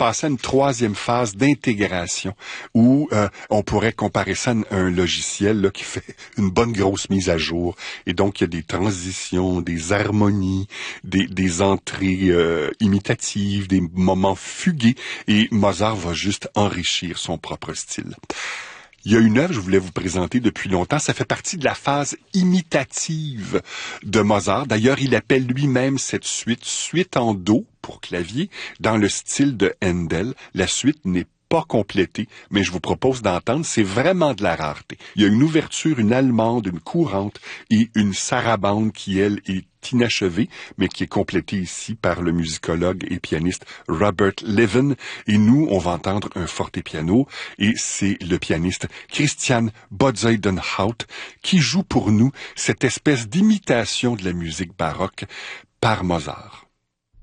passer à une troisième phase d'intégration où on pourrait comparer ça à un logiciel là, qui fait une bonne grosse mise à jour. Et donc, il y a des transitions, des harmonies, des entrées imitatives, des moments fugués. Et Mozart va juste enrichir son propre style. Il y a une œuvre que je voulais vous présenter depuis longtemps. Ça fait partie de la phase imitative de Mozart. D'ailleurs, il appelle lui-même cette suite en do pour clavier dans le style de Handel. La suite n'est pas complétée, mais je vous propose d'entendre. C'est vraiment de la rareté. Il y a une ouverture, une allemande, une courante et une sarabande qui, elle, est inachevée, mais qui est complétée ici par le musicologue et pianiste Robert Levin. Et nous, on va entendre un fortepiano, et c'est le pianiste Christian Bodzeidenhout qui joue pour nous cette espèce d'imitation de la musique baroque par Mozart.